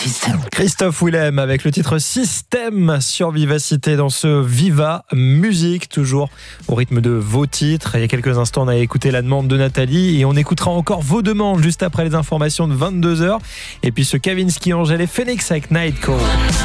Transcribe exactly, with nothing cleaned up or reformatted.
System. Christophe Willem avec le titre Système sur Vivacité dans ce Viva Musique, toujours au rythme de vos titres. Il y a quelques instants, on a écouté la demande de Nathalie et on écoutera encore vos demandes juste après les informations de vingt-deux heures. Et puis ce Kavinsky, Angèle et Phoenix avec Night Call.